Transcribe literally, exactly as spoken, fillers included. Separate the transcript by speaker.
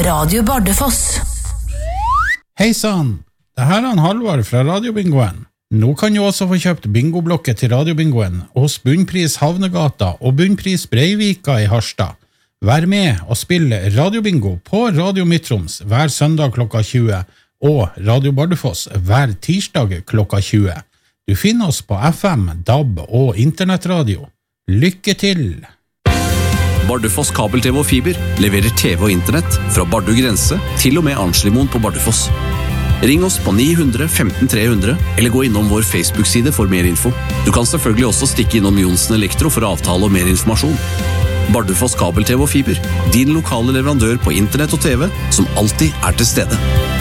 Speaker 1: Radio Bardufoss.
Speaker 2: Hei sann, det her er han Halvard fra Radiobingoen. Nå kan du også få kjøpt bingoblokket til Radiobingoen hos Bunnpris Havnegata og Bunnpris Breivika i Harstad. Vær med og spill Radiobingo på Radio Midtroms hver søndag klokka tjue og Radio Bardufoss hver tirsdag klokka tjue. Du finner oss på F M, D A B og internettradio. Lykke til!
Speaker 3: Bardufoss kabel-T V og fiber leverer T V og internett fra Bardu grense til og med Arnslimoen på Bardufoss. Ring oss på ni hundre femten tre hundre eller gå innom vår Facebook-side for mer info. Du kan selvfølgelig også stikke innom Jonsen Elektro for avtale og mer informasjon. Bardufoss kabel-T V og fiber, din lokale leverandør på internett og T V som alltid er til stede.